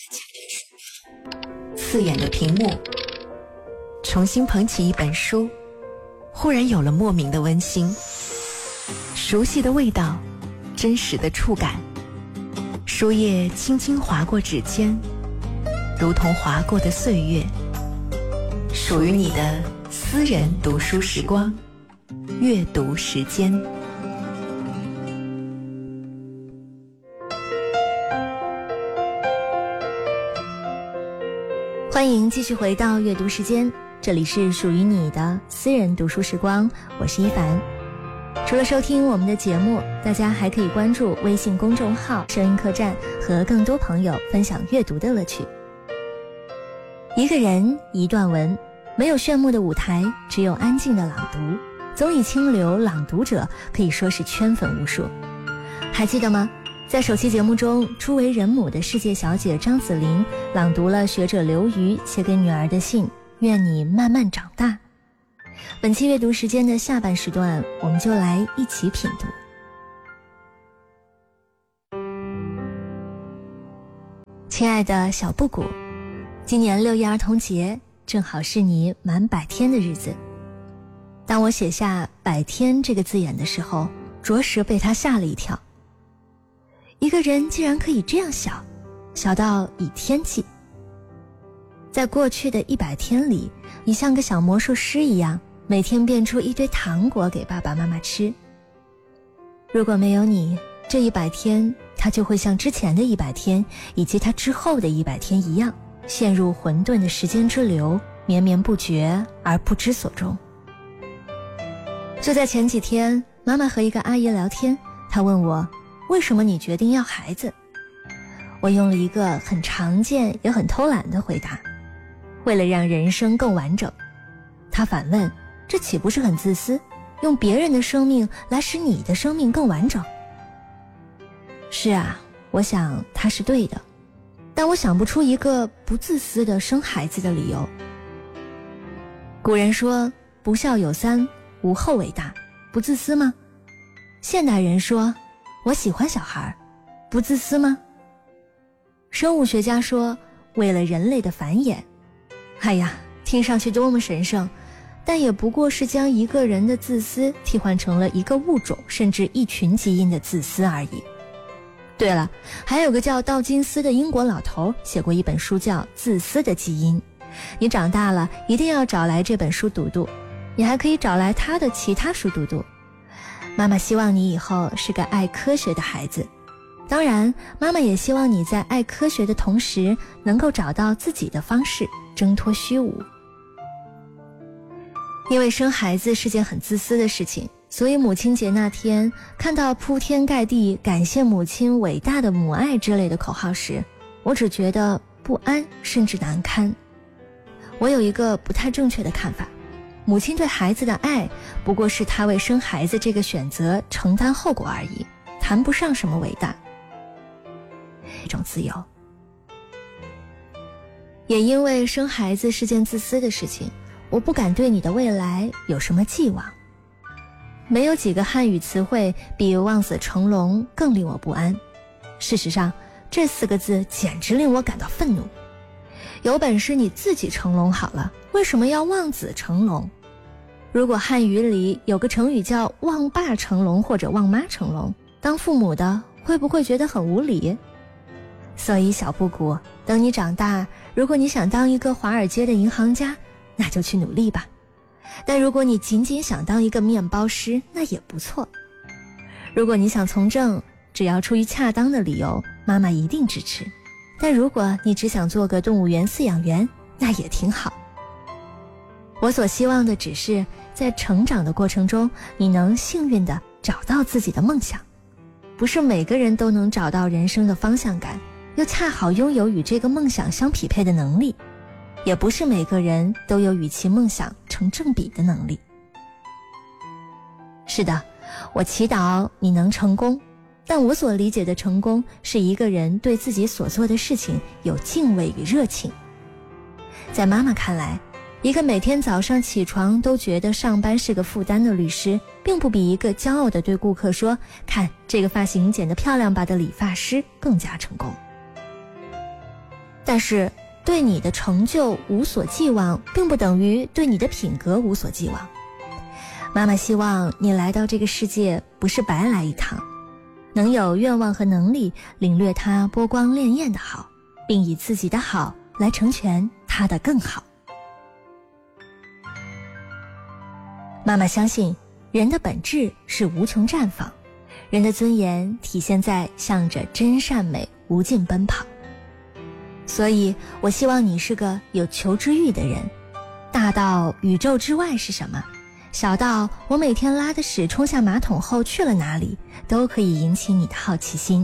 刺眼的屏幕，重新捧起一本书，忽然有了莫名的温馨，熟悉的味道，真实的触感，书页轻轻划过指尖，如同划过的岁月，属于你的私人读书时光，阅读时间。 欢迎继续回到阅读时间，这里是属于你的私人读书时光，我是一凡。除了收听我们的节目，大家还可以关注微信公众号声音客栈，和更多朋友分享阅读的乐趣。一个人一段文，没有炫目的舞台，只有安静的朗读。综艺清流朗读者可以说是圈粉无数。还记得吗？在首期节目中，初为人母的世界小姐张子琳朗读了学者刘瑜写给女儿的信，愿你慢慢长大。本期阅读时间的下半时段，我们就来一起品读。亲爱的小布谷，今年6一儿童节正好是你满100天的日子。当我写下100天这个字眼的时候，着实被他吓了一跳。一个人竟然可以这样小，小到以天计。在过去的100天里，你像个小魔术师一样，每天变出一堆糖果给爸爸妈妈吃。如果没有你，这100天它就会像之前的100天以及它之后的100天一样，陷入混沌的时间之流，绵绵不绝而不知所终。就在前几天，妈妈和一个阿姨聊天，她问我，为什么你决定要孩子？我用了一个很常见也很偷懒的回答，为了让人生更完整。她反问，这岂不是很自私？用别人的生命来使你的生命更完整？是啊，我想她是对的，但我想不出一个不自私的生孩子的理由。古人说，不孝有三，无后为大，不自私吗？现代人说，我喜欢小孩，不自私吗？生物学家说，为了人类的繁衍。哎呀，听上去多么神圣，但也不过是将一个人的自私替换成了一个物种甚至一群基因的自私而已。对了，还有个叫道金斯的英国老头写过一本书叫《自私的基因》，你长大了一定要找来这本书读读，你还可以找来他的其他书读读。妈妈希望你以后是个爱科学的孩子，当然妈妈也希望你在爱科学的同时能够找到自己的方式，挣脱虚无。因为生孩子是件很自私的事情，所以母亲节那天看到铺天盖地感谢母亲伟大的母爱之类的口号时，我只觉得不安甚至难堪。我有一个不太正确的看法，母亲对孩子的爱不过是她为生孩子这个选择承担后果而已，谈不上什么伟大。一种自由。也因为生孩子是件自私的事情，我不敢对你的未来有什么寄望。没有几个汉语词汇比望子成龙更令我不安。事实上，这4个字简直令我感到愤怒。有本事你自己成龙好了，为什么要望子成龙？如果汉语里有个成语叫望爸成龙或者望妈成龙，当父母的会不会觉得很无理？所以小布谷，等你长大，如果你想当一个华尔街的银行家，那就去努力吧。但如果你仅仅想当一个面包师，那也不错。如果你想从政，只要出于恰当的理由，妈妈一定支持。但如果你只想做个动物园饲养员，那也挺好。我所希望的只是在成长的过程中，你能幸运地找到自己的梦想。不是每个人都能找到人生的方向感，又恰好拥有与这个梦想相匹配的能力，也不是每个人都有与其梦想成正比的能力。是的，我祈祷你能成功，但我所理解的成功是一个人对自己所做的事情有敬畏与热情。在妈妈看来，一个每天早上起床都觉得上班是个负担的律师，并不比一个骄傲地对顾客说，看这个发型剪得漂亮吧的理发师更加成功。 但是对你的成就无所寄望，并不等于对你的品格无所寄望。妈妈希望你来到这个世界不是白来一趟，能有愿望和能力领略它波光潋滟的好，并以自己的好来成全它的更好。妈妈相信人的本质是无穷绽放，人的尊严体现在向着真善美无尽奔跑。所以我希望你是个有求知欲的人，大到宇宙之外是什么，小到我每天拉的屎冲下马桶后去了哪里，都可以引起你的好奇心。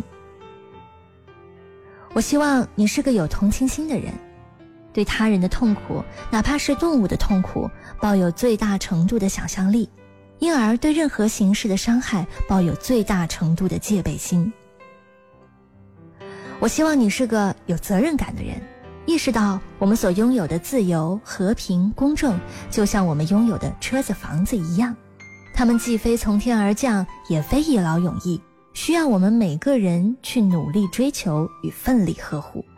我希望你是个有同情心的人，对他人的痛苦，哪怕是动物的痛苦，抱有最大程度的想象力，因而对任何形式的伤害抱有最大程度的戒备心。我希望你是个有责任感的人，意识到我们所拥有的自由、和平、公正，就像我们拥有的车子、房子一样，它们既非从天而降，也非一劳永逸，需要我们每个人去努力追求与奋力呵护。